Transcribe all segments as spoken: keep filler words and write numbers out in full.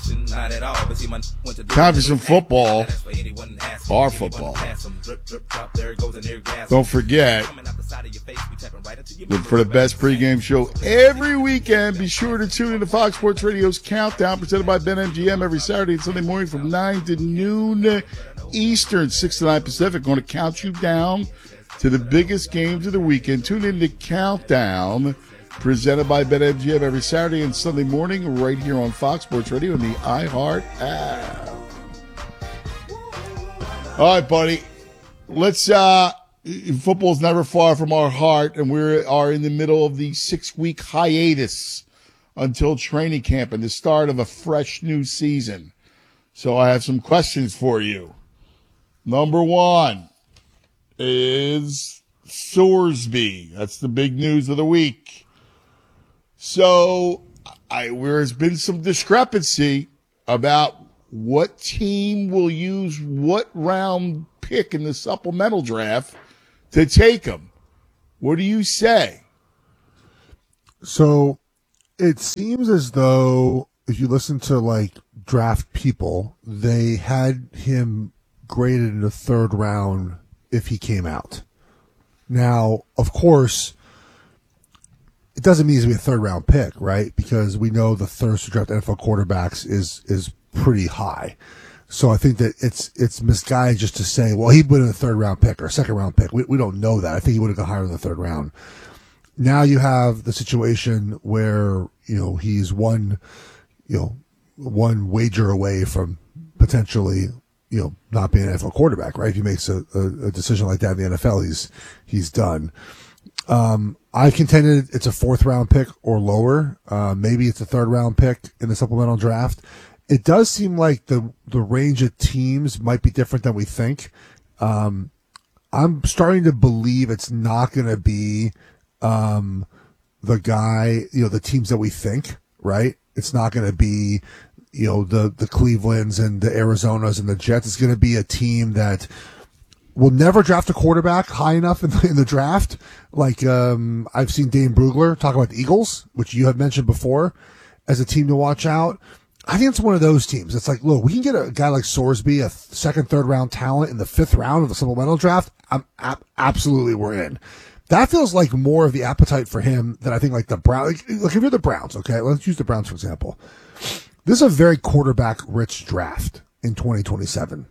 Time for some football. Our football. Don't forget, look for the best pregame show every weekend. Be sure to tune in to Fox Sports Radio's Countdown, presented by BetMGM, every Saturday and Sunday morning from nine to noon Eastern, six to nine Pacific. Going to count you down to the biggest games of the weekend. Tune in to Countdown, presented by BetMGM, every Saturday and Sunday morning right here on Fox Sports Radio and the iHeart app. All right, buddy. Let's, uh, football's never far from our heart, and we are in the middle of the six-week hiatus until training camp and the start of a fresh new season. So I have some questions for you. Number one is Sorsby. That's the big news of the week. So I, there's been some discrepancy about what team will use what round pick in the supplemental draft to take him. What do you say? So it seems as though if you listen to like draft people, they had him graded in the third round if he came out. Now, of course, it doesn't mean he's going to be a third round pick, right? Because we know the thirst to draft N F L quarterbacks is is pretty high. So I think that it's it's misguided just to say, well, he'd win in a third round pick or a second round pick. We we don't know that. I think he would have gone higher in the third round. Now you have the situation where, you know, he's one, you know, one wager away from potentially, you know, not being an N F L quarterback, right? If he makes a, a, a decision like that in the N F L, he's he's done. Um, I contended it's a fourth round pick or lower. Uh, maybe it's a third round pick in the supplemental draft. It does seem like the, the range of teams might be different than we think. Um, I'm starting to believe it's not going to be, um, the guy, you know, the teams that we think, right? It's not going to be, you know, the, the Clevelands and the Arizonas and the Jets. It's going to be a team that will never draft a quarterback high enough in the, in the draft. Like, um, I've seen Dane Brugler talk about the Eagles, which you have mentioned before, as a team to watch out. I think it's one of those teams. It's like, look, we can get a guy like Sorsby, a second, third round talent in the fifth round of the supplemental draft. I'm ab- absolutely we're in. That feels like more of the appetite for him than I think like the Browns. Like, like if you're the Browns, okay, let's use the Browns for example. This is a very quarterback rich draft in twenty twenty-seven.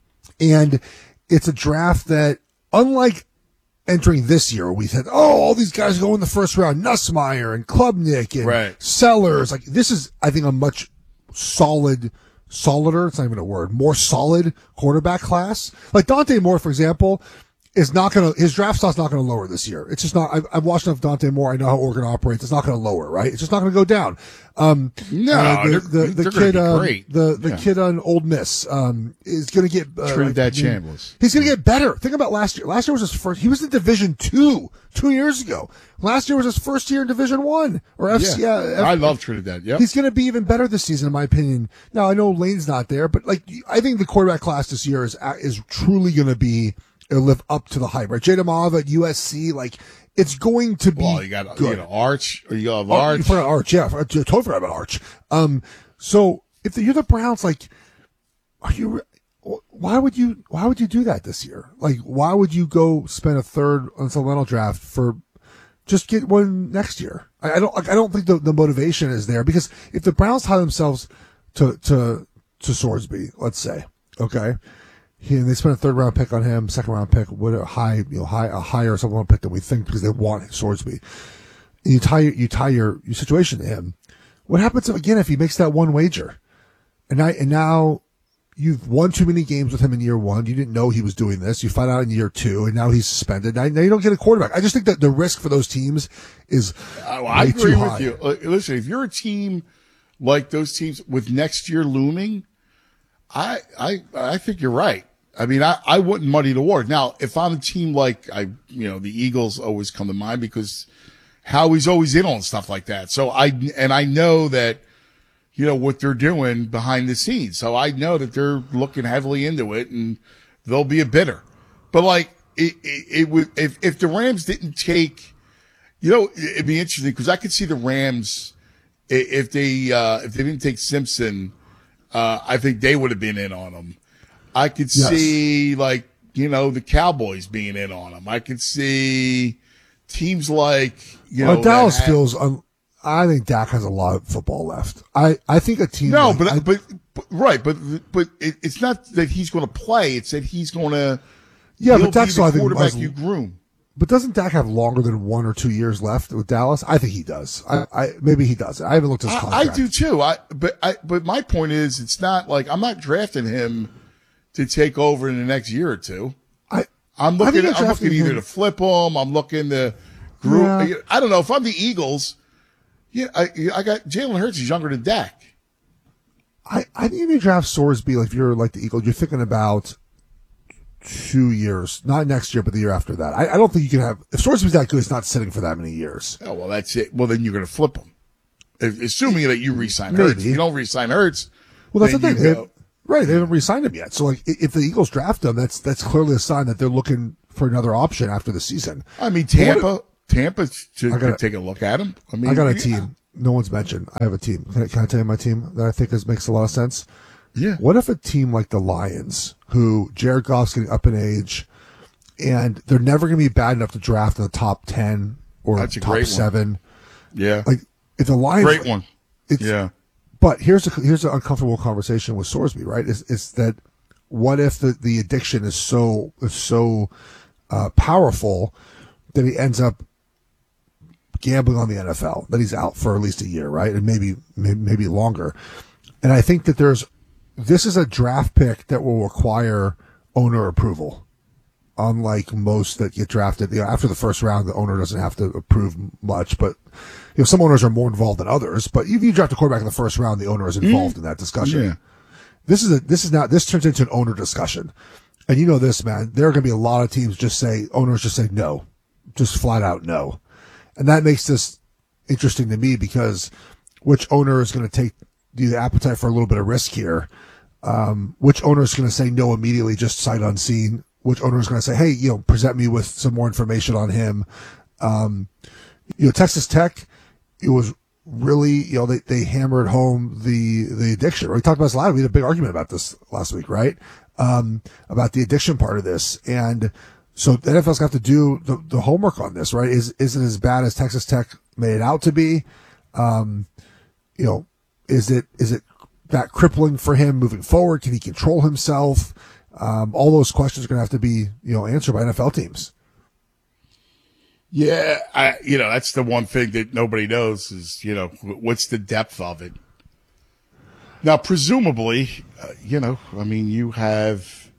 And it's a draft that, unlike entering this year, we said, oh, all these guys go in the first round, Nussmeier and Klubnik and right. Sellers. Like, this is, I think, a much solid, solider, it's not even a word, more solid quarterback class. Like Dante Moore, for example, is not going to, his draft stock's not going to lower this year. It's just not, I've, I've watched enough Dante Moore. I know how Oregon operates. It's not going to lower, right? It's just not going to go down. Um, no, uh, the, they're, the, the they're kid, gonna um, be great. the, the yeah. kid on Old Miss, um, is going to get, uh, Trinidad I mean, Chambliss. He's going to get better. Think about last year. Last year was his first, he was in Division Two, two years ago. Last year was his first year in Division One or F C. Yeah. Yeah, I love Trinidad. Yep. He's going to be even better this season, in my opinion. Now, I know Lane's not there, but like, I think the quarterback class this year is, is truly going to be, it'll live up to the hype, right? Jada Mava at U S C, like, it's going to be well, you got, good. You got Arch, or you got Oh, Arch. you forgot Arch, yeah. I totally forgot about Arch. Um, so if the, you're the Browns, like, are you, why would you, why would you do that this year? Like, why would you go spend a third on supplemental draft for, just get one next year? I, I don't, I don't think the, the motivation is there, because if the Browns tie themselves to, to, to Sorsby, let's say, okay, He, and they spent a third round pick on him, second round pick, what a high, you know, high, a higher supplemental pick than we think because they want Sorsby. And you tie, you tie your, your situation to him. What happens if, again if he makes that one wager? And I, and now you've won too many games with him in year one. You didn't know he was doing this. You find out in year two, and now he's suspended. Now, now you don't get a quarterback. I just think that the risk for those teams is uh, well, way I agree too with high. you. Uh, listen, if you're a team like those teams with next year looming, I, I, I think you're right. I mean, I, I wouldn't muddy the water. Now, if I'm a team like I, you know, the Eagles always come to mind because Howie's always in on stuff like that. So I, and I know that, you know, what they're doing behind the scenes. So I know that they're looking heavily into it and they'll be a bidder. But like, it, it, it would, if, if the Rams didn't take, you know, it'd be interesting because I could see the Rams, if they, uh, if they didn't take Simpson, Uh, I think they would have been in on him. I could Yes. see, like, you know, the Cowboys being in on him. I could see teams like, you know. Well, Dallas that had- feels. Un- I think Dak has a lot of football left. I, I think a team. No, like- but, I- but, but, right. But, but it, it's not that he's going to play. It's that he's going to. yeah, he'll but Dak's be I the think quarterback has- you groom. But doesn't Dak have longer than one or two years left with Dallas? I think he does. I, I maybe he does. I haven't looked at his I, contract. I do too. I but I but my point is, it's not like I'm not drafting him to take over in the next year or two. I I'm I looking. think you're I'm looking drafting either him- to flip him. I'm looking to group. Yeah. I don't know if I'm the Eagles. Yeah, I I got Jalen Hurts is younger than Dak. I, I think if you draft Sorsby, like if you're like the Eagles, you're thinking about two years, not next year, but the year after that. I, I don't think you can have, if Sorsby's that good, it's not sitting for that many years. Oh well, that's it. Well, then you're going to flip him, if, assuming that you re-sign Maybe. Hurts. If you don't re-sign Hurts, Well, that's the then thing. you They, go- right. They haven't re-signed him yet. So like i- if the Eagles draft him, that's, that's clearly a sign that they're looking for another option after the season. I mean, Tampa, Tampa should I gotta- could take a look at him. I mean, I got a yeah. team. No one's mentioned. I have a team. Can I, can I tell you my team that I think is, makes a lot of sense? Yeah. What if a team like the Lions, who Jared Goff's getting up in age, and they're never going to be bad enough to draft in the top ten or That's a top great one. seven? Yeah. Like if the Lions, Great one. It's, Yeah. But here's a here's an uncomfortable conversation with Sorsby, right? Is is that what if the, the addiction is so is so uh, powerful that he ends up gambling on the N F L, that he's out for at least a year, right? And maybe maybe, maybe longer. And I think that there's this is a draft pick that will require owner approval. Unlike most that get drafted, you know, after the first round, the owner doesn't have to approve much, but you know, some owners are more involved than others. But if you draft a quarterback in the first round, the owner is involved in that discussion. Yeah. This is a this is not this turns into an owner discussion, and you know this, man. There are going to be a lot of teams just say owners just say no, just flat out no, and that makes this interesting to me because which owner is going to take the appetite for a little bit of risk here? Um, which owner is going to say no immediately, just sight unseen? Which owner is going to say, hey, you know, present me with some more information on him? Um, you know, Texas Tech, it was really, you know, they, they hammered home the, the addiction. We talked about this a lot. We had a big argument about this last week, right? Um, about the addiction part of this. And so the N F L's got to do the, the homework on this, right? Is, is it as bad as Texas Tech made it out to be? Um, you know, is it, is it that crippling for him moving forward? Can he control himself? Um, all those questions are going to have to be, you know, answered by N F L teams. Yeah, I, you know, that's the one thing that nobody knows is, you know, what's the depth of it. Now, presumably, uh, you know, I mean, you have,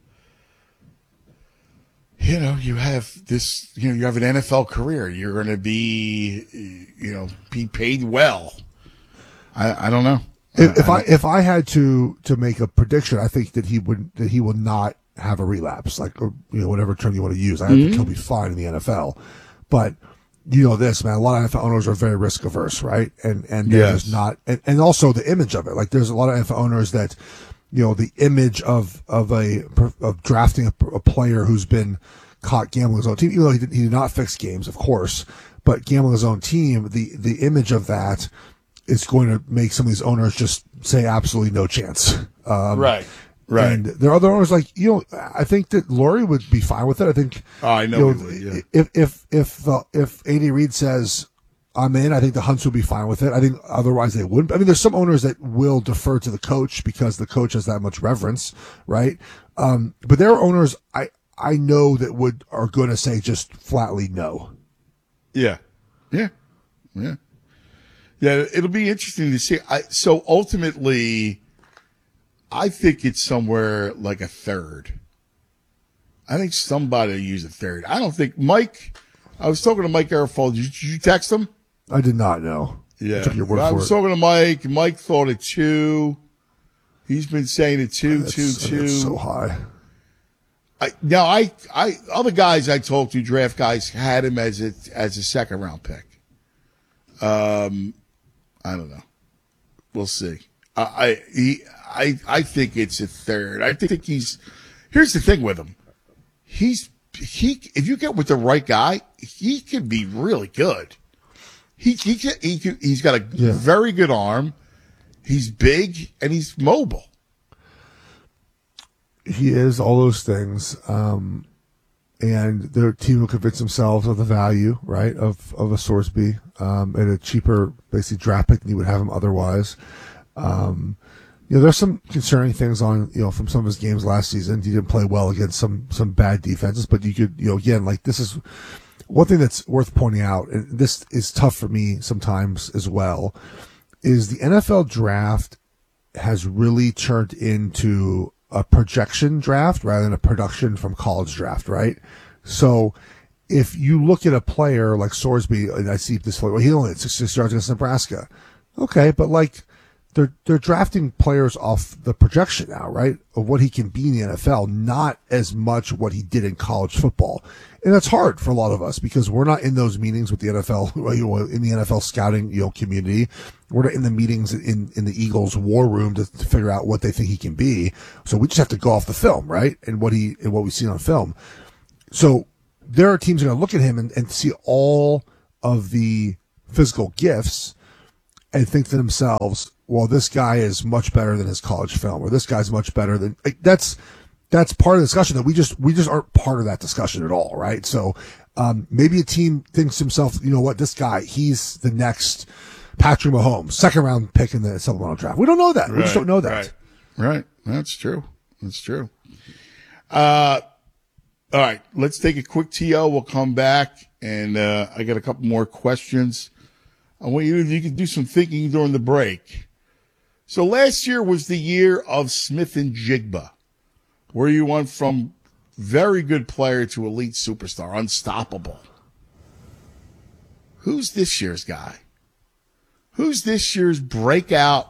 you know, you have this, you know, you have an N F L career. You're going to be, you know, be paid well. I, I don't know. If, if I if I had to to make a prediction, I think that he would that he will not have a relapse, like or, you know whatever term you want to use. I Mm-hmm. think he'll be fine in the N F L, but you know this, man. A lot of N F L owners are very risk averse, right? And and they're Yes. just not, and, and also the image of it. Like there's a lot of N F L owners that, you know, the image of of a of drafting a, a player who's been caught gambling his own team, even though he did, he did not fix games, of course, but gambling his own team. The the image of that is going to make some of these owners just say absolutely no chance. Um, Right. Right. And there are other owners like, you know, I think that Laurie would be fine with it. I think, Oh, I know you he would, yeah. if, if, if, uh, if Andy Reid says, I'm in, I think the Hunts would be fine with it. I think otherwise they wouldn't. I mean, there's some owners that will defer to the coach because the coach has that much reverence, right? Um, but there are owners I, I know that would, are going to say just flatly no. Yeah. Yeah. Yeah. Yeah. It'll be interesting to see. I, so ultimately, I think it's somewhere like a third. I think somebody will use a third. I don't think Mike, I was talking to Mike Garofalo. Did you, did you text him? I did not know. I Yeah. took your word I for was it. talking to Mike. Mike thought it two. He's been saying it two, That's- two, I think two. it's so high. I, now, I, I, other guys I talked to, draft guys, had him as a, as a second round pick. Um, I don't know. We'll see. I, I, he, I, I think it's a third. I think he's, here's the thing with him. He's, he, if you get with the right guy, he can be really good. He, he, can, he can, he's got a Yeah. very good arm. He's big and he's mobile. he is all those things. Um, and their team will convince themselves of the value, right, of, of a Sorsby, um, at a cheaper, basically draft pick than you would have him otherwise. Um, you know, there's some concerning things on, you know, from some of his games last season. He didn't play well against some, some bad defenses, but you could, you know, again, like this is one thing that's worth pointing out, and this is tough for me sometimes as well, is the N F L draft has really turned into a projection draft rather than a production from college draft, right? So if you look at a player like Sorsby, and I see this, well, he only had sixty-six yards against Nebraska. Okay, but like they're they're drafting players off the projection now, right? Of what he can be in the N F L, not as much what he did in college football. And that's hard for a lot of us because we're not in those meetings with the N F L, you know, in the N F L scouting, you know, community. We're not in the meetings in, in the Eagles war room to, to figure out what they think he can be. So we just have to go off the film, right? And what he, and what we see on film. So there are teams that are going to look at him and, and see all of the physical gifts and think to themselves, well, this guy is much better than his college film, or this guy's much better than, like, that's, that's part of the discussion that we just, we just aren't part of that discussion at all, right? So, um, maybe a team thinks to himself, you know what, this guy, he's the next Patrick Mahomes, second round pick in the supplemental draft. We don't know that. Right, we just don't know that. Right. Right. That's true. That's true. Uh, all right. Let's take a quick T O. We'll come back, and uh, I got a couple more questions. I want you, you can do some thinking during the break. So last year was the year of Smith and Jigba, where you went from very good player to elite superstar, unstoppable. Who's this year's guy? Who's this year's breakout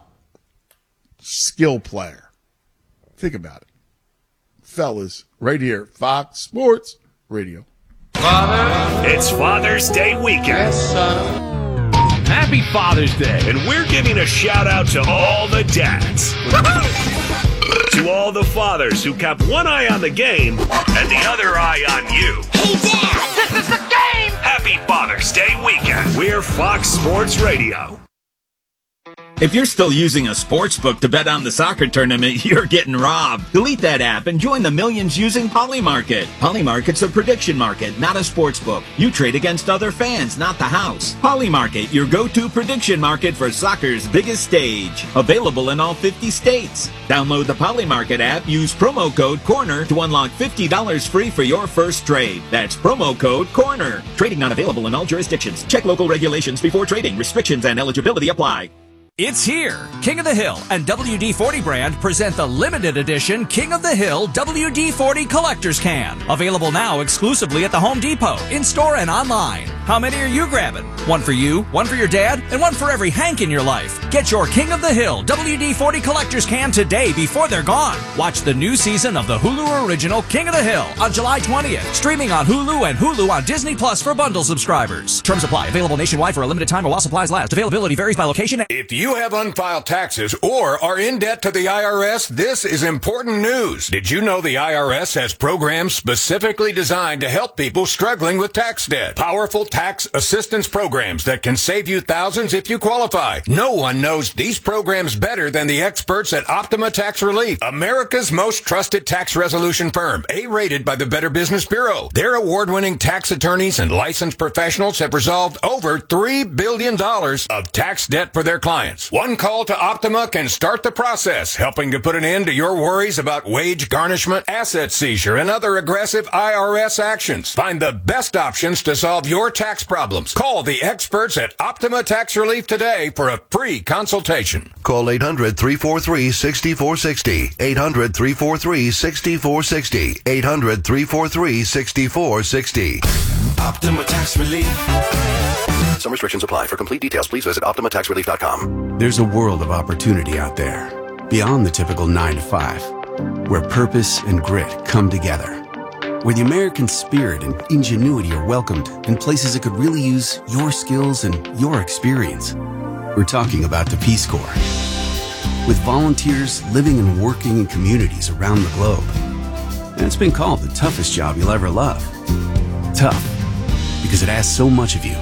skill player? Think about it. Fellas, right here, Fox Sports Radio. Father. It's Father's Day weekend. Yes, son. Happy Father's Day. And we're giving a shout out to all the dads. To all the fathers who kept one eye on the game and the other eye on you. Hey, Dad, this is the game! Happy Father's Day weekend. We're Fox Sports Radio. If you're still using a sports book to bet on the soccer tournament, you're getting robbed. Delete that app and join the millions using Polymarket. Polymarket's a prediction market, not a sports book. You trade against other fans, not the house. Polymarket, your go-to prediction market for soccer's biggest stage. Available in all fifty states. Download the Polymarket app, use promo code CORNER to unlock fifty dollars free for your first trade. That's promo code CORNER. Trading not available in all jurisdictions. Check local regulations before trading. Restrictions and eligibility apply. It's here. King of the Hill and W D forty brand present the limited edition King of the Hill W D forty Collector's Can. Available now exclusively at the Home Depot, in-store and online. How many are you grabbing? One for you, one for your dad, and one for every Hank in your life. Get your King of the Hill W D forty Collector's Can today before they're gone. Watch the new season of the Hulu original King of the Hill on July twentieth. Streaming on Hulu and Hulu on Disney Plus for bundle subscribers. Terms apply. Available nationwide for a limited time or while supplies last. Availability varies by location. If you have unfiled taxes or are in debt to the I R S, this is important news. Did you know the I R S has programs specifically designed to help people struggling with tax debt? Powerful tax assistance programs that can save you thousands if you qualify. No one knows these programs better than the experts at Optima Tax Relief, America's most trusted tax resolution firm, A-rated by the Better Business Bureau. Their award-winning tax attorneys and licensed professionals have resolved over three billion dollars of tax debt for their clients. One call to Optima can start the process, helping to put an end to your worries about wage garnishment, asset seizure, and other aggressive I R S actions. Find the best options to solve your tax problems. Call the experts at Optima Tax Relief today for a free consultation. Call eight hundred, three four three, six four six zero. eight hundred, three four three, six four six zero. eight hundred, three four three, six four six zero. Optima Tax Relief. Some restrictions apply. For complete details, please visit optima tax relief dot com. There's a world of opportunity out there, beyond the typical nine to five, where purpose and grit come together, where the American spirit and ingenuity are welcomed in places that could really use your skills and your experience. We're talking about the Peace Corps. With volunteers living and working in communities around the globe. And it's been called the toughest job you'll ever love. Tough, because it asks so much of you.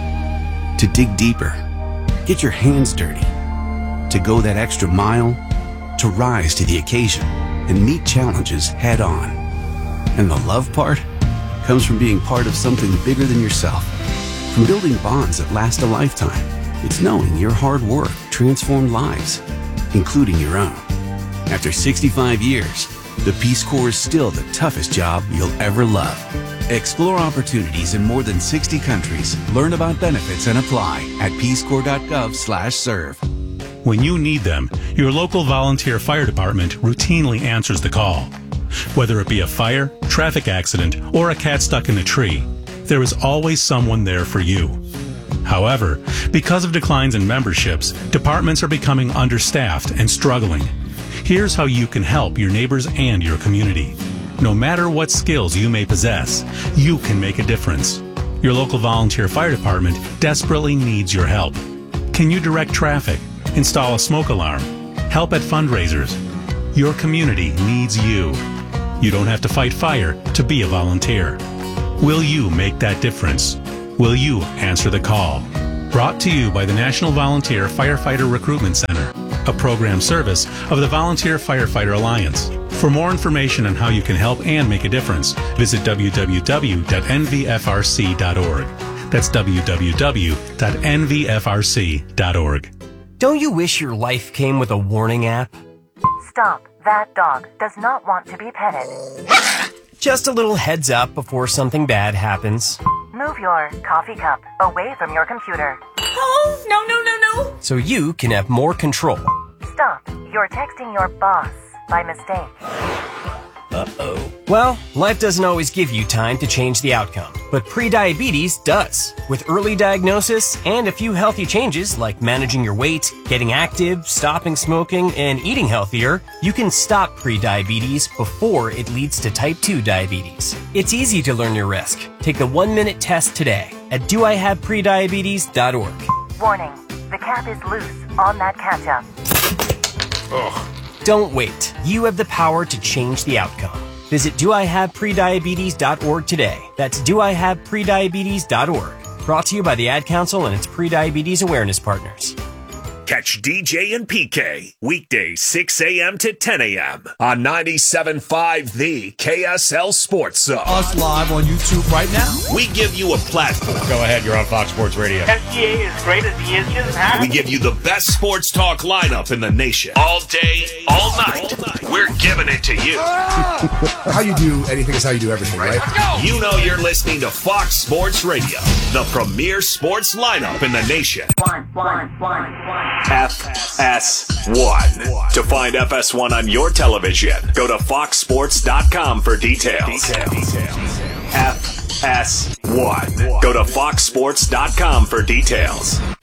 To dig deeper, get your hands dirty, to go that extra mile, to rise to the occasion. and meet challenges head on. And the love part comes from being part of something bigger than yourself. From building bonds that last a lifetime, it's knowing your hard work transformed lives, including your own. After sixty-five years, the Peace Corps is still the toughest job you'll ever love. Explore opportunities in more than sixty countries. Learn about benefits and apply at peace corps dot gov slash serve. When you need them, your local volunteer fire department routinely answers the call. Whether it be a fire, traffic accident, or a cat stuck in a tree, there is always someone there for you. However, because of declines in memberships, departments are becoming understaffed and struggling. Here's how you can help your neighbors and your community. No matter what skills you may possess, you can make a difference. Your local volunteer fire department desperately needs your help. Can you direct traffic, install a smoke alarm, help at fundraisers? Your community needs you. You don't have to fight fire to be a volunteer. Will you make that difference? Will you answer the call? Brought to you by the National Volunteer Firefighter Recruitment Center, a program service of the Volunteer Firefighter Alliance. For more information on how you can help and make a difference, visit w w w dot n v f r c dot org. That's w w w dot n v f r c dot org. Don't you wish your life came with a warning app? Stop. That dog does not want to be petted. Just a little heads up before something bad happens. Move your coffee cup away from your computer. Oh, no, no, no, no. So you can have more control. Stop. You're texting your boss by mistake. Uh-oh. Well, life doesn't always give you time to change the outcome, but prediabetes does. With early diagnosis and a few healthy changes like managing your weight, getting active, stopping smoking, and eating healthier, you can stop prediabetes before it leads to type two diabetes. It's easy to learn your risk. Take the one-minute test today at do I have prediabetes dot org. Warning. The cap is loose on that ketchup. Ugh. Don't wait. You have the power to change the outcome. Visit do I have prediabetes dot org today. That's do I have prediabetes dot org. Brought to you by the Ad Council and its prediabetes awareness partners. Catch D J and P K weekdays six a.m. to ten a.m. on ninety-seven point five The K S L Sports Zone. Us live on YouTube right now. We give you a platform. Go ahead, you're on Fox Sports Radio. S G A as great as he is just now. We give you the best sports talk lineup in the nation. All day, all night. All night. We're giving it to you. How you do anything is how you do everything, right? You know you're listening to Fox Sports Radio, the premier sports lineup in the nation. One, one, one, one. F S one. To find F S one on your television, go to fox sports dot com for details. F S one. Go to fox sports dot com for details.